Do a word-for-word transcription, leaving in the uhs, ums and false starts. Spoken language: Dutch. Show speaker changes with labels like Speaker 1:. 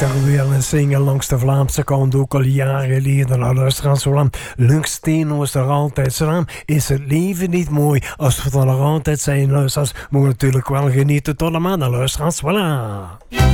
Speaker 1: er weer een single langs de Vlaamse kant, ook al jaren geleden. Nou, luisteraars, zolang langs Steno is er altijd zo. Is het leven niet mooi als we dan nog altijd zijn, luisteraars? Moet natuurlijk wel genieten tot de maanden, luisteraars. Voilà.